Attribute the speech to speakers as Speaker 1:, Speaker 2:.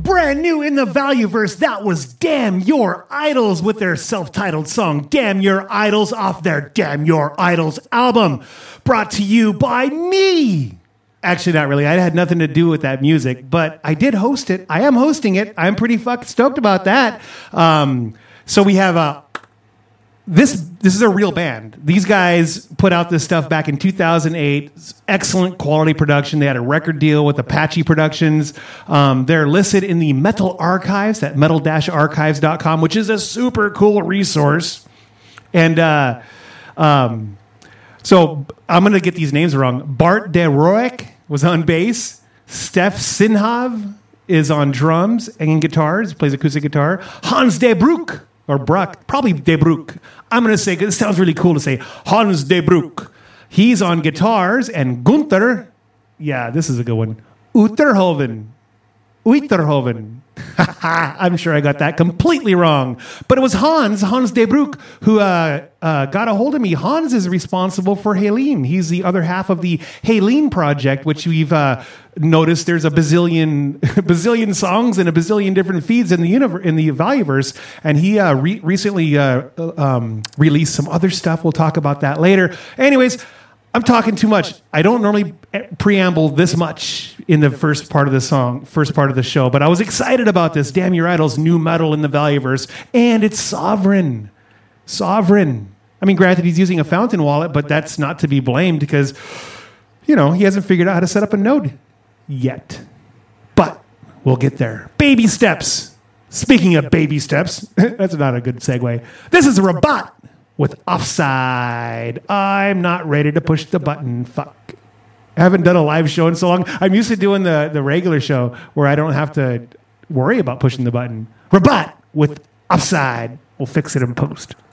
Speaker 1: brand new in the Valueverse, that was Damn Your Idols with their self-titled song, Damn Your Idols, off their Damn Your Idols album, brought to you by me. Actually, not really. I had nothing to do with that music, but I did host it. I am hosting it. I'm pretty fucking stoked about that. So we have this is a real band. These guys put out this stuff back in 2008. Excellent quality production. They had a record deal with Apache Productions. They're listed in the Metal Archives at metal-archives.com, which is a super cool resource. And so I'm going to get these names wrong. Bart de Roek was on bass. Steph Sinhav is on drums and guitars, plays acoustic guitar. Hans de Broek. Or Bruck, probably De Broek. I'm going to say, because it sounds really cool to say, Hans De Broek. He's on guitars, and Gunther, yeah, this is a good one, Uterhoven. I'm sure I got that completely wrong. But it was Hans De Broek, who got a hold of me. Hans is responsible for Helene. He's the other half of the Helene project, which we've noticed there's a bazillion songs and a bazillion different feeds in the Valueverse. And he recently released some other stuff. We'll talk about that later. Anyways, I'm talking too much. I don't normally preamble this much in the first part of the show, but I was excited about this. Damn Your Idols, new metal in the Valueverse, and it's Sovereign. I mean, granted, he's using a Fountain wallet, but that's not to be blamed because, he hasn't figured out how to set up a node yet. But we'll get there. Baby steps. Speaking of baby steps, that's not a good segue. This is Rabat with Offside. I'm not ready to push the button. Fuck. I haven't done a live show in so long. I'm used to doing the regular show where I don't have to worry about pushing the button. Rabat with Offside. We'll fix it in post.